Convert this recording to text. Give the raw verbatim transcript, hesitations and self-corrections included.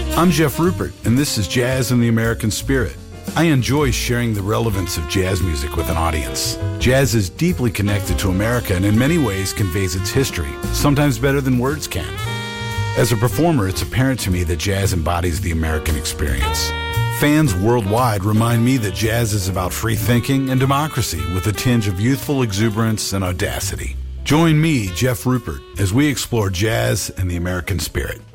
I'm Jeff Rupert, and this is Jazz in the American Spirit. I enjoy sharing the relevance of jazz music with an audience. Jazz is deeply connected to America and in many ways conveys its history, sometimes better than words can. As a performer, it's apparent to me that jazz embodies the American experience. Fans worldwide remind me that jazz is about free thinking and democracy with a tinge of youthful exuberance and audacity. Join me, Jeff Rupert, as we explore jazz and the American spirit.